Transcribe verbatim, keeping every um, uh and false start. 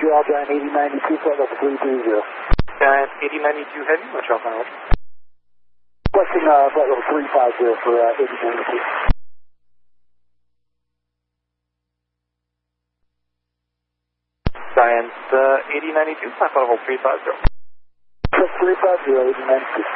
Montreal, Giant eighty ninety-two, flight level three three zero. Giant eighty ninety-two Heavy, Montreal, final. Question uh, flight level three five zero for uh, eighty ninety-two. Giant uh, eighty ninety-two, flight level three five zero. three five zero, eighty ninety-two.